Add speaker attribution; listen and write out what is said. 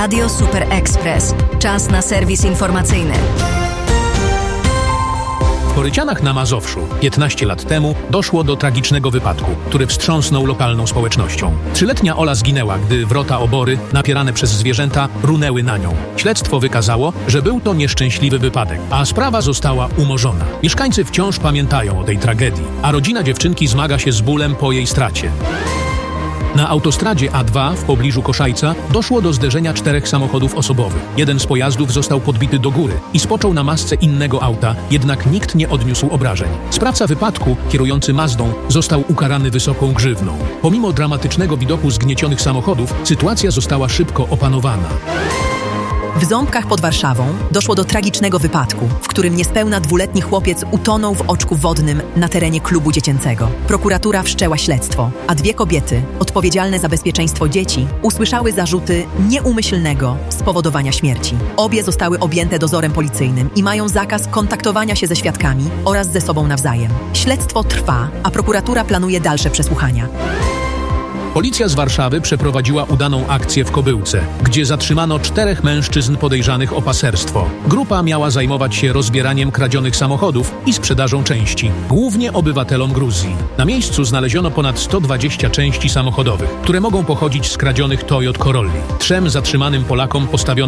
Speaker 1: Radio Super Express. Czas na serwis informacyjny.
Speaker 2: W Porycianach na Mazowszu 15 lat temu doszło do tragicznego wypadku, który wstrząsnął lokalną społecznością. 3-letnia Ola zginęła, gdy wrota obory, napierane przez zwierzęta, runęły na nią. Śledztwo wykazało, że był to nieszczęśliwy wypadek, a sprawa została umorzona. Mieszkańcy wciąż pamiętają o tej tragedii, a rodzina dziewczynki zmaga się z bólem po jej stracie. Na autostradzie A2 w pobliżu Koszajca doszło do zderzenia 4 samochodów osobowych. Jeden z pojazdów został podbity do góry i spoczął na masce innego auta, jednak nikt nie odniósł obrażeń. Sprawca wypadku, kierujący Mazdą, został ukarany wysoką grzywną. Pomimo dramatycznego widoku zgniecionych samochodów, sytuacja została szybko opanowana.
Speaker 3: W Ząbkach pod Warszawą doszło do tragicznego wypadku, w którym niespełna 2-letni chłopiec utonął w oczku wodnym na terenie klubu dziecięcego. Prokuratura wszczęła śledztwo, a 2 kobiety, odpowiedzialne za bezpieczeństwo dzieci, usłyszały zarzuty nieumyślnego spowodowania śmierci. Obie zostały objęte dozorem policyjnym i mają zakaz kontaktowania się ze świadkami oraz ze sobą nawzajem. Śledztwo trwa, a prokuratura planuje dalsze przesłuchania.
Speaker 2: Policja z Warszawy przeprowadziła udaną akcję w Kobyłce, gdzie zatrzymano 4 mężczyzn podejrzanych o paserstwo. Grupa miała zajmować się rozbieraniem kradzionych samochodów i sprzedażą części, głównie obywatelom Gruzji. Na miejscu znaleziono ponad 120 części samochodowych, które mogą pochodzić z kradzionych Toyota Corolli. 3 zatrzymanym Polakom postawiono